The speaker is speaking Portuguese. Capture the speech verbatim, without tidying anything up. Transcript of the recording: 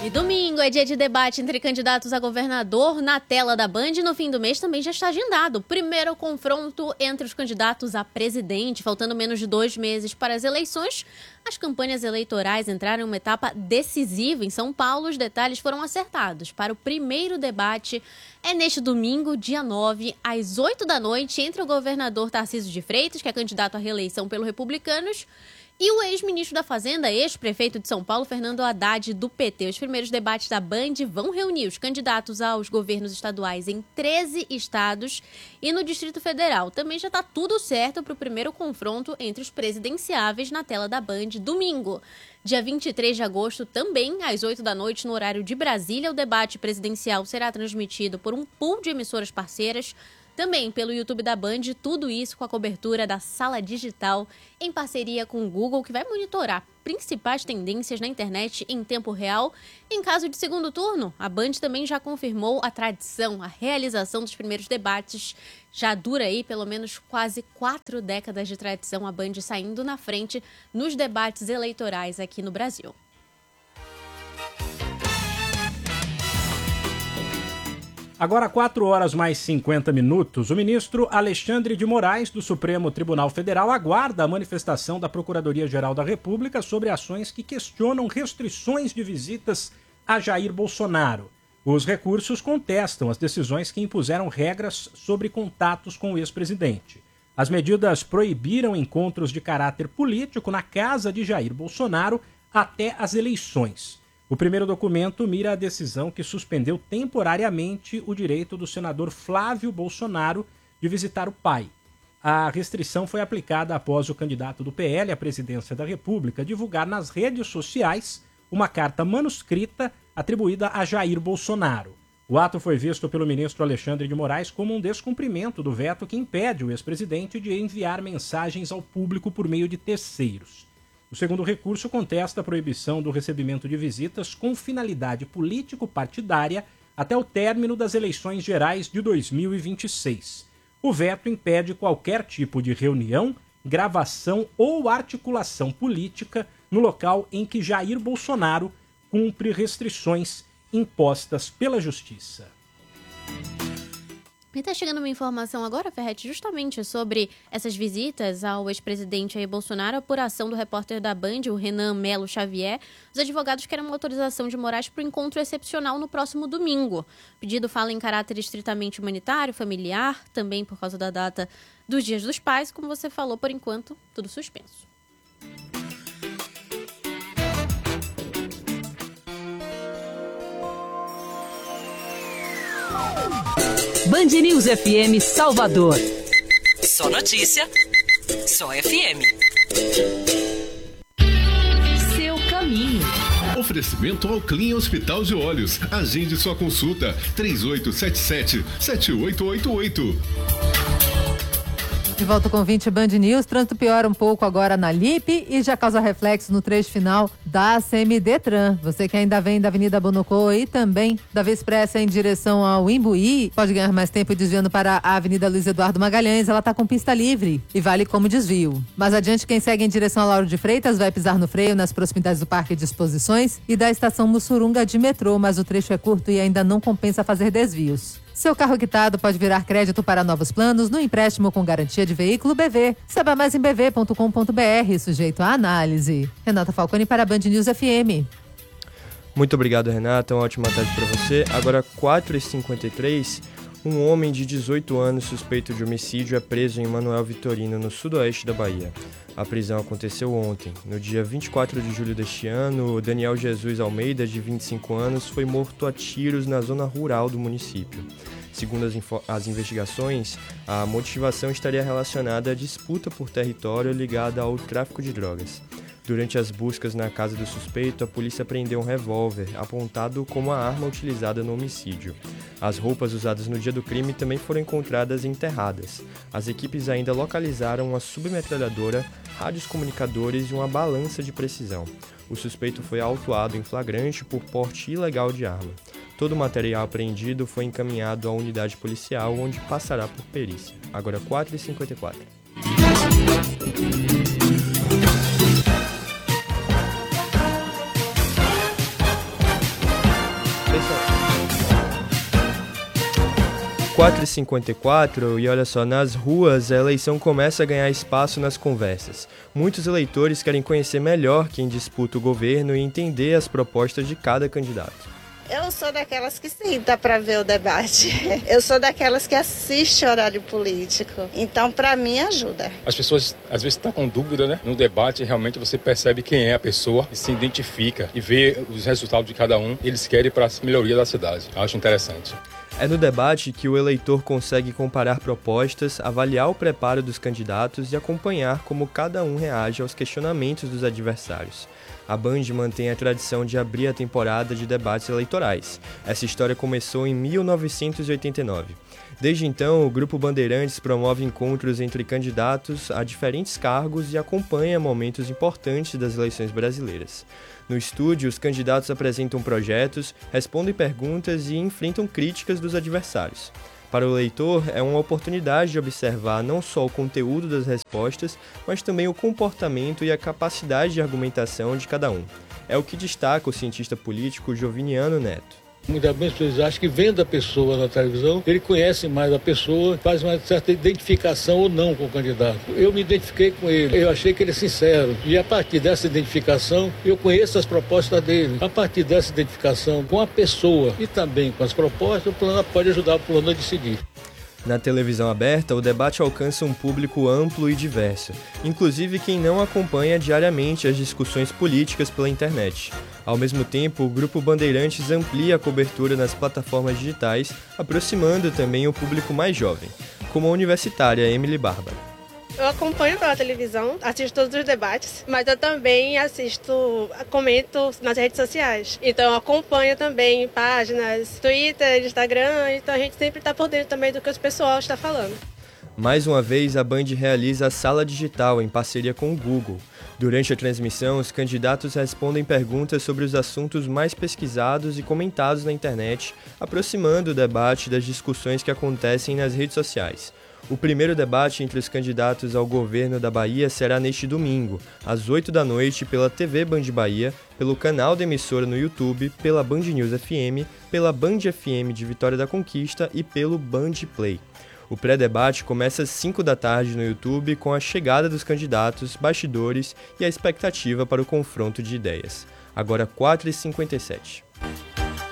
E domingo é dia de debate entre candidatos a governador na tela da Band. No fim do mês também já está agendado o primeiro confronto entre os candidatos a presidente. Faltando menos de dois meses para as eleições, as campanhas eleitorais entraram em uma etapa decisiva em São Paulo. Os detalhes foram acertados para o primeiro debate. É neste domingo, dia nove, às oito da noite, entre o governador Tarcísio de Freitas, que é candidato à reeleição pelo Republicanos, e o ex-ministro da Fazenda, ex-prefeito de São Paulo, Fernando Haddad, do P T. Os primeiros debates da Band vão reunir os candidatos aos governos estaduais em treze estados e no Distrito Federal. Também já está tudo certo para o primeiro confronto entre os presidenciáveis na tela da Band, domingo. Dia vinte e três de agosto, também às oito da noite, no horário de Brasília, o debate presidencial será transmitido por um pool de emissoras parceiras, também pelo YouTube da Band, tudo isso com a cobertura da Sala Digital, em parceria com o Google, que vai monitorar principais tendências na internet em tempo real. Em caso de segundo turno, a Band também já confirmou a tradição, a realização dos primeiros debates. Já dura aí pelo menos quase quatro décadas de tradição, a Band saindo na frente nos debates eleitorais aqui no Brasil. Agora, quatro horas mais cinquenta minutos, o ministro Alexandre de Moraes, do Supremo Tribunal Federal, aguarda a manifestação da Procuradoria-Geral da República sobre ações que questionam restrições de visitas a Jair Bolsonaro. Os recursos contestam as decisões que impuseram regras sobre contatos com o ex-presidente. As medidas proibiram encontros de caráter político na casa de Jair Bolsonaro até as eleições. O primeiro documento mira a decisão que suspendeu temporariamente o direito do senador Flávio Bolsonaro de visitar o pai. A restrição foi aplicada após o candidato do P L à presidência da República divulgar nas redes sociais uma carta manuscrita atribuída a Jair Bolsonaro. O ato foi visto pelo ministro Alexandre de Moraes como um descumprimento do veto que impede o ex-presidente de enviar mensagens ao público por meio de terceiros. O segundo recurso contesta a proibição do recebimento de visitas com finalidade político-partidária até o término das eleições gerais de dois mil e vinte e seis. O veto impede qualquer tipo de reunião, gravação ou articulação política no local em que Jair Bolsonaro cumpre restrições impostas pela Justiça. E está chegando uma informação agora, Ferretti, justamente sobre essas visitas ao ex-presidente Jair Bolsonaro, a apuração do repórter da Band, o Renan Melo Xavier. Os advogados querem uma autorização de Moraes para o encontro excepcional no próximo domingo. O pedido fala em caráter estritamente humanitário, familiar, também por causa da data dos Dias dos Pais. Como você falou, por enquanto, tudo suspenso. Band News F M Salvador. Só notícia, só F M. Seu caminho. Oferecimento ao Clean Hospital de Olhos. Agende sua consulta. três oito sete sete, sete oito oito oito. De volta com vinte Band News, trânsito piora um pouco agora na Lipe e já causa reflexo no trecho final da C M Detran. Você que ainda vem da Avenida Bonocô e também da Via Expressa em direção ao Imbuí, pode ganhar mais tempo desviando para a Avenida Luiz Eduardo Magalhães. Ela está com pista livre e vale como desvio. Mais adiante, quem segue em direção ao Lauro de Freitas vai pisar no freio nas proximidades do Parque de Exposições e da Estação Mussurunga de metrô, mas o trecho é curto e ainda não compensa fazer desvios. Seu carro quitado pode virar crédito para novos planos no empréstimo com garantia de veículo B V. Saiba mais em b v ponto com ponto b r, sujeito à análise. Renata Falcone para a Band News F M. Muito obrigado, Renata. Uma ótima tarde para você. Agora, quatro e cinquenta e três, um homem de dezoito anos suspeito de homicídio é preso em Manuel Vitorino, no sudoeste da Bahia. A prisão aconteceu ontem. No dia vinte e quatro de julho deste ano, Daniel Jesus Almeida, de vinte e cinco anos, foi morto a tiros na zona rural do município. Segundo as, info- as investigações, a motivação estaria relacionada à disputa por território ligada ao tráfico de drogas. Durante as buscas na casa do suspeito, a polícia apreendeu um revólver, apontado como a arma utilizada no homicídio. As roupas usadas no dia do crime também foram encontradas enterradas. As equipes ainda localizaram uma submetralhadora, rádios comunicadores e uma balança de precisão. O suspeito foi autuado em flagrante por porte ilegal de arma. Todo o material apreendido foi encaminhado à unidade policial, onde passará por perícia. Agora quatro e cinquenta e quatro. quatro e cinquenta e quatro, e olha só, nas ruas a eleição começa a ganhar espaço nas conversas. Muitos eleitores querem conhecer melhor quem disputa o governo e entender as propostas de cada candidato. Eu sou daquelas que senta para ver o debate. Eu sou daquelas que assiste horário político. Então, para mim, ajuda. As pessoas, às vezes, estão com dúvida, né? No debate, realmente, você percebe quem é a pessoa e se identifica e vê os resultados de cada um. Eles querem para a melhoria da cidade. Eu acho interessante. É no debate que o eleitor consegue comparar propostas, avaliar o preparo dos candidatos e acompanhar como cada um reage aos questionamentos dos adversários. A Band mantém a tradição de abrir a temporada de debates eleitorais. Essa história começou em mil novecentos e oitenta e nove. Desde então, o Grupo Bandeirantes promove encontros entre candidatos a diferentes cargos e acompanha momentos importantes das eleições brasileiras. No estúdio, os candidatos apresentam projetos, respondem perguntas e enfrentam críticas dos adversários. Para o leitor, é uma oportunidade de observar não só o conteúdo das respostas, mas também o comportamento e a capacidade de argumentação de cada um. É o que destaca o cientista político Joviniano Neto. Muitas vezes as pessoas acham que vendo a pessoa na televisão, ele conhece mais a pessoa, faz uma certa identificação ou não com o candidato. Eu me identifiquei com ele, eu achei que ele é sincero. E a partir dessa identificação, eu conheço as propostas dele. A partir dessa identificação com a pessoa e também com as propostas, o plano pode ajudar o plano a decidir. Na televisão aberta, o debate alcança um público amplo e diverso, inclusive quem não acompanha diariamente as discussões políticas pela internet. Ao mesmo tempo, o Grupo Bandeirantes amplia a cobertura nas plataformas digitais, aproximando também o público mais jovem, como a universitária Emily Bárbara. Eu acompanho pela televisão, assisto todos os debates, mas eu também assisto, comento nas redes sociais. Então eu acompanho também páginas, Twitter, Instagram, então a gente sempre está por dentro também do que o pessoal está falando. Mais uma vez, a Band realiza a Sala Digital em parceria com o Google. Durante a transmissão, os candidatos respondem perguntas sobre os assuntos mais pesquisados e comentados na internet, aproximando o debate das discussões que acontecem nas redes sociais. O primeiro debate entre os candidatos ao governo da Bahia será neste domingo, às oito da noite, pela T V Band Bahia, pelo canal da emissora no YouTube, pela Band News F M, pela Band F M de Vitória da Conquista e pelo Band Play. O pré-debate começa às cinco da tarde no YouTube com a chegada dos candidatos, bastidores e a expectativa para o confronto de ideias. Agora quatro e cinquenta e sete.